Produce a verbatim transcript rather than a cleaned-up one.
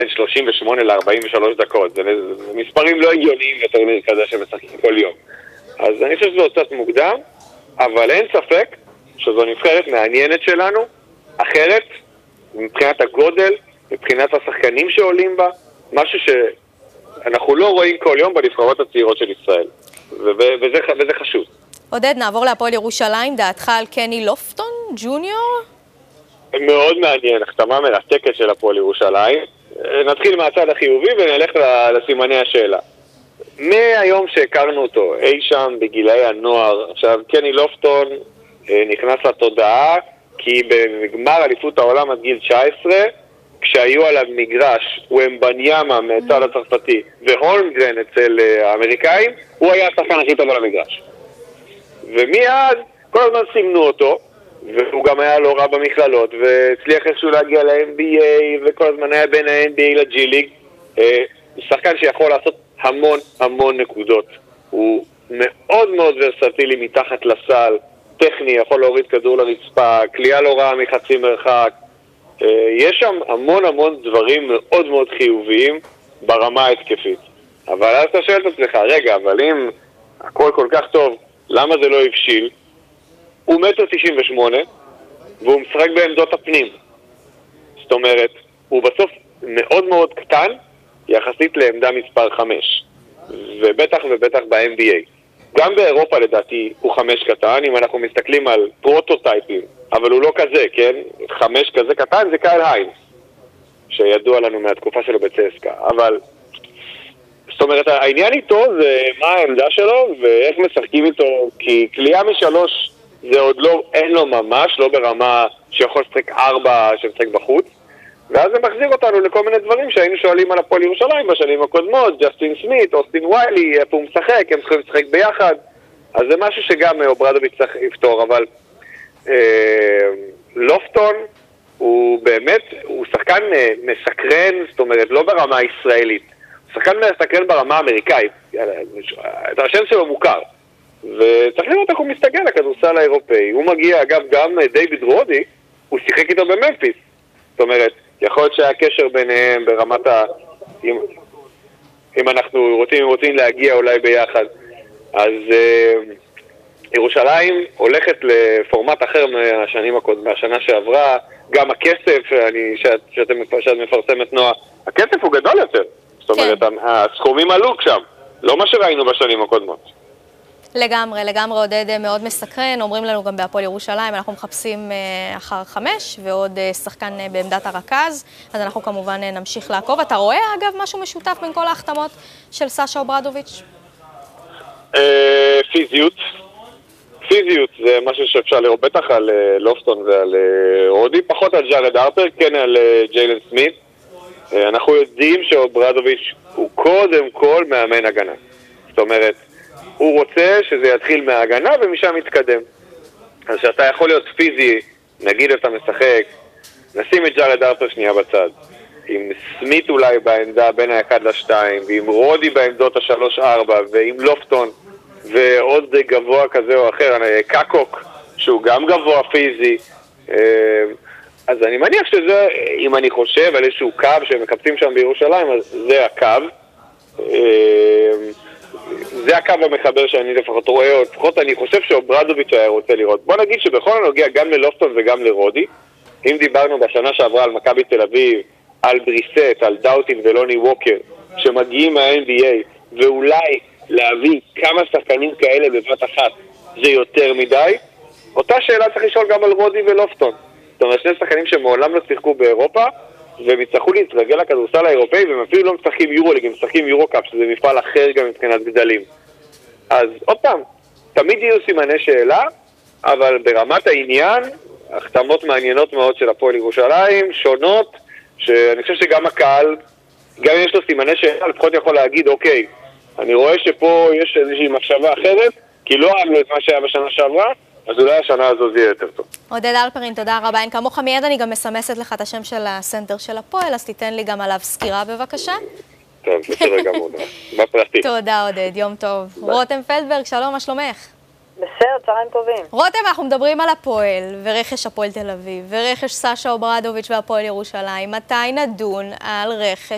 בין שלושים ושמונה ל-ארבעים ושלוש דקות. זה, זה מספרים לא הגיוניים לטורניר כזה שמשחקים כל יום. אז אני חושב שזה עוד קצת מוקדם, אבל אין ספק שזו נבחרת מעניינת שלנו, אחרת, מבחינת הגודל, מבחינת השחקנים שעולים בה, משהו שאנחנו לא רואים כל יום בנבחרות הצעירות של ישראל. וזה, וזה חשוב. עודד, נעבור להפועל ירושלים, דעתך על קני לופטון, ג'וניור? מאוד מעניין, החתמה מרתקת של הפועל ירושלים. נתחיל מהצד החיובי ונלך לסימני השאלה. מהיום שהכרנו אותו, אי שם בגילאי הנוער, עכשיו קני לופטון נכנס לתודעה, כי בגמר אליפות העולם עד גיל תשע עשרה, כשהיו עליו מגרש, ומבניאמה מהצד הצרפתי, והולמגרן אצל האמריקאים, הוא היה השחקן הכי טוב על המגרש. ומיד, כל הזמן סימנו אותו, והוא גם היה לא רע במכללות, והצליח איכשהו להגיע ל-אן בי איי, וכל הזמן היה בין ה-אן בי איי לג'י ליג. שחקן שיכול לעשות המון המון נקודות. הוא מאוד מאוד ורסטילי מתחת לסל, טכני, יכול להוריד כדור לרצפה, קליעה לא רעה מחצי מרחק. יש שם המון המון דברים מאוד מאוד חיוביים ברמה ההתקפית. אבל אז אתה שואל את עצמך, רגע, אבל אם הכל כל כך טוב, למה זה לא הבשיל? הוא מטר תשעים ושמונה, והוא משחק בעמדות הפנים. זאת אומרת, הוא בסוף מאוד מאוד קטן, יחסית לעמדה מספר חמש. ובטח ובטח ב-אן בי איי. גם באירופה לדעתי הוא חמש קטן, אם אנחנו מסתכלים על פרוטוטייפים, אבל הוא לא כזה, כן? חמש כזה קטן זה קייל היינס, שידוע לנו מהתקופה שלו בצסקה. אבל, זאת אומרת, העניין איתו זה מה העמדה שלו ואיך משחקים איתו, כי קליעה משלוש זה עוד לא, אין לו ממש, לא ברמה שיכול לשחק ארבע שמשחק בחוץ, ואז זה מחזיר אותנו לכל מיני דברים שהיינו שואלים על הפועל ירושלים בשנים הקודמות, ג'סטין סמית, אוסטין ויילי, איפה הוא משחק, הם צריכים לשחק ביחד. אז זה משהו שגם אוברדוביץ' צריך לפתור, אבל אה, לופטון הוא באמת, הוא שחקן מסקרן, זאת אומרת, לא ברמה הישראלית, הוא שחקן מסקרן ברמה האמריקאית, את השם שלו מוכר, וצריך לראות איך הוא מסתגל לכדורסל האירופאי. הוא מגיע, אגב, גם דיוויד רודי, הוא שיחק איתו בממפיס, זאת אומרת, יכול להיות שהקשר ביניהם ברמת ה... אם, אם אנחנו רוצים, רוצים להגיע אולי ביחד. אז אה, ירושלים הולכת לפורמט אחר מהשנים הקודמות, מהשנה שעברה. גם הכסף, אני, שאת, שאת, שאת מפרסמת נועה, הכסף הוא גדול יותר. זאת אומרת, כן. הסכומים עלו שם, לא מה שראינו בשנים הקודמות. לגמרי, לגמרי עודד מאוד מסקרן, אומרים לנו גם בהפועל ירושלים, אנחנו מחפשים אחר חמש ועוד שחקן בעמדת הרכז, אז אנחנו כמובן נמשיך לעקוב. אתה רואה אגב משהו משותף בין כל ההחתמות של סשה אוברדוביץ'? פיזיות, פיזיות זה משהו שאפשר לראות בטח על לופטון ועל רודי, פחות על ג'ארד הרפר, כן על ג'יילן סמית. אנחנו יודעים שאוברדוביץ' הוא קודם כל מאמן הגנה, זאת אומרת, הוא רוצה שזה יתחיל מההגנה ומשם יתקדם. אז שאתה יכול להיות פיזי, נגיד אתה משחק, נשים את ג'ארד הרפר שנייה בצד, עם סמית אולי בעמדה בין האחד לשתיים, ועם רודי בעמדות השלוש ארבע, ועם לופטון, ועוד גבוה כזה או אחר, קקוק, שהוא גם גבוה פיזי. אז אני מניח שזה, אם אני חושב על איזשהו קו שהם מקפצים שם בירושלים, אז זה הקו. זה הקו המחבר שאני לפחות רואה, או לפחות אני חושב שאוברדוביץ' היה רוצה לראות. בוא נגיד שבכל הנוגע גם ללופטון וגם לרודי, אם דיברנו בשנה שעברה על מכבי תל אביב, על בריסט, על דאוטין ולוני ווקר, שמגיעים מה-אן בי איי, ואולי להביא כמה שחקנים כאלה בבת אחת, זה יותר מדי, אותה שאלה צריך לשאול גם על רודי ולופטון. זאת אומרת, שני שחקנים שמעולם לא שיחקו באירופה, והם יצטרכו להתרגל לכדורסל האירופאי, והם אפילו לא משחקים יורוליג, הם משחקים יורוקאפ, שזה מפעל אחר גם מבחינת גדלים. אז עוד פעם, תמיד יהיו סימני שאלה, אבל ברמת העניין, החתמות מעניינות מאוד של הפועל ירושלים, שונות, שאני חושב שגם הקהל, גם אם יש לו סימני שאלה, לפחות יכול להגיד, אוקיי, אני רואה שפה יש איזושהי מחשבה אחרת, כי לא אהבנו את מה שהיה בשנה שעברה, אז אולי השנה הזו זה יהיה יותר טוב. עודד אלפרין, תודה רבה. אין כמוך מיד, אני גם מסמסת לך את השם של הסנטר של הפועל, אז תיתן לי גם עליו סקירה בבקשה. טוב, בסדר גמור. בפרטי. תודה עודד, יום טוב. רותם פלדברג, שלום, מה שלומך? בסדר, צהריים טובים. רותם, אנחנו מדברים על הפועל, ורכש הפועל תל אביב, ורכש סשה אוברדוביץ' והפועל ירושלים. מתי נדון על רכש